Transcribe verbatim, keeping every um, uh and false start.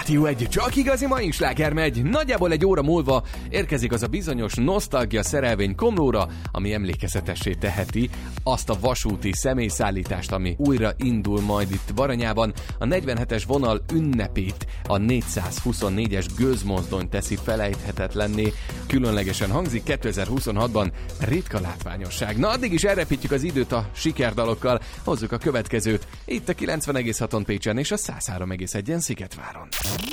Rádió egy, csak igazi mai sláger megy. Nagyjából egy óra múlva érkezik az a bizonyos nosztalgia szerelvény Komlóra, ami emlékezetessé teheti azt a vasúti személyszállítást, ami újra indul majd itt Baranyában. A negyvenhetes vonal ünnepét, a négyszázhuszonnégyes gőzmozdony teszi felejthetetlenné. Különlegesen hangzik kétezer-huszonhatban, ritka látványosság. Na, addig is elrepítjük az időt a sikerdalokkal, hozzuk a következőt. Itt a kilencven egész haton Pécsen és a száz három egész egyen Szigetváron.